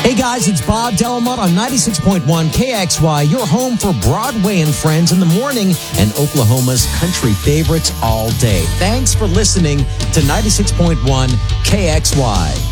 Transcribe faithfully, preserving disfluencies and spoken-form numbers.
Hey guys, it's Bob Delamont on ninety-six point one K X Y, your home for Broadway and Friends in the morning and Oklahoma's country favorites all day. Thanks for listening to ninety-six point one K X Y.